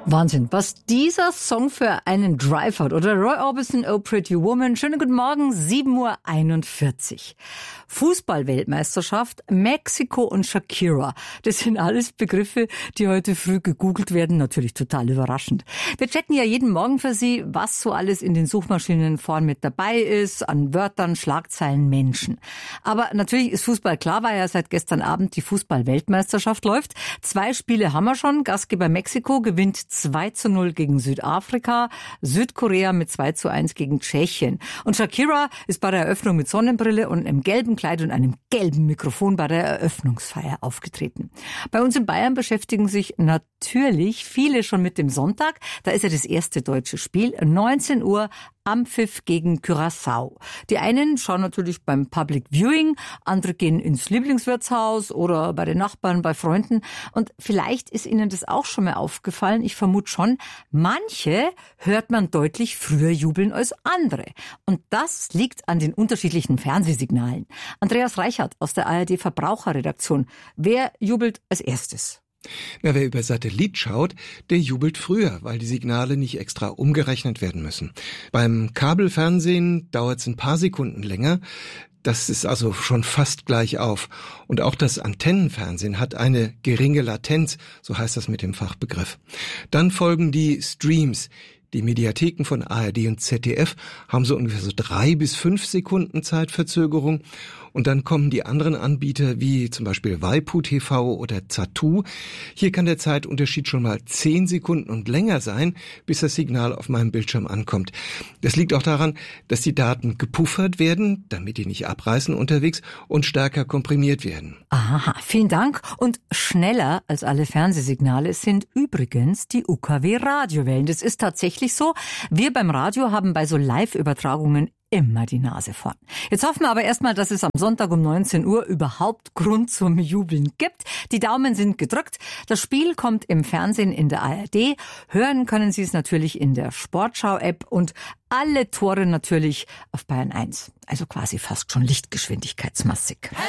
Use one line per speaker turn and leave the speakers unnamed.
Wahnsinn, was dieser Song für einen Drive hat. Oder Roy Orbison, Oh Pretty Woman. Schönen guten Morgen, 7:41 Uhr. Fußball-Weltmeisterschaft, Mexiko und Shakira. Das sind alles Begriffe, die heute früh gegoogelt werden. Natürlich total überraschend. Wir checken ja jeden Morgen für Sie, was so alles in den Suchmaschinen vorn mit dabei ist, an Wörtern, Schlagzeilen, Menschen. Aber natürlich ist Fußball klar, weil ja seit gestern Abend die Fußball-Weltmeisterschaft läuft. 2 Spiele haben wir schon. Gastgeber Mexiko gewinnt 2:0 gegen Südafrika, Südkorea mit 2:1 gegen Tschechien. Und Shakira ist bei der Eröffnung mit Sonnenbrille und einem gelben Kleid und einem gelben Mikrofon bei der Eröffnungsfeier aufgetreten. Bei uns in Bayern beschäftigen sich natürlich viele schon mit dem Sonntag. Da ist ja das erste deutsche Spiel, 19 Uhr am Pfiff gegen Curaçao. Die einen schauen natürlich beim Public Viewing, andere gehen ins Lieblingswirtshaus oder bei den Nachbarn, bei Freunden. Und vielleicht ist Ihnen das auch schon mal aufgefallen. Ich vermute schon, manche hört man deutlich früher jubeln als andere. Und das liegt an den unterschiedlichen Fernsehsignalen. Andreas Reichert aus der ARD Verbraucherredaktion. Wer jubelt als erstes?
Na, wer über Satellit schaut, der jubelt früher, weil die Signale nicht extra umgerechnet werden müssen. Beim Kabelfernsehen dauert es ein paar Sekunden länger. Das ist also schon fast gleich auf. Und auch das Antennenfernsehen hat eine geringe Latenz, so heißt das mit dem Fachbegriff. Dann folgen die Streams. Die Mediatheken von ARD und ZDF haben so ungefähr so 3 bis 5 Sekunden Zeitverzögerung. Und dann kommen die anderen Anbieter wie zum Beispiel waipu.tv oder Zattoo. Hier kann der Zeitunterschied schon mal 10 Sekunden und länger sein, bis das Signal auf meinem Bildschirm ankommt. Das liegt auch daran, dass die Daten gepuffert werden, damit die nicht abreißen unterwegs und stärker komprimiert werden.
Aha, vielen Dank. Und schneller als alle Fernsehsignale sind übrigens die UKW-Radiowellen. Das ist tatsächlich so. Wir beim Radio haben bei so Live-Übertragungen immer die Nase vorn. Jetzt hoffen wir aber erstmal, dass es am Sonntag um 19 Uhr überhaupt Grund zum Jubeln gibt. Die Daumen sind gedrückt. Das Spiel kommt im Fernsehen in der ARD. Hören können Sie es natürlich in der Sportschau-App und alle Tore natürlich auf Bayern 1. Also quasi fast schon lichtgeschwindigkeitsmäßig.